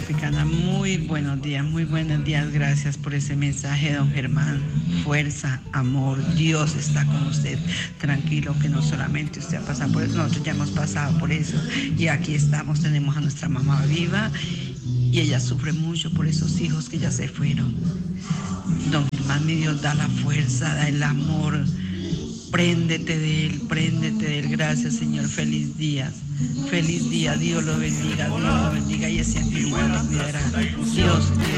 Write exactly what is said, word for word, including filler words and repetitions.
Tropicana. Muy buenos días, muy buenos días. Gracias por ese mensaje, don Germán. Fuerza, amor, Dios está con usted. Tranquilo que no solamente usted ha pasado por eso, nosotros ya hemos pasado por eso. Y aquí estamos, tenemos a nuestra mamá viva y ella sufre mucho por esos hijos que ya se fueron. Don Germán, mi Dios, da la fuerza, da el amor. Préndete de él, préndete de él. Gracias, Señor. Feliz día. Feliz día. Dios lo bendiga, Dios lo bendiga y ese ánimo lo cuidará. Dios, Dios.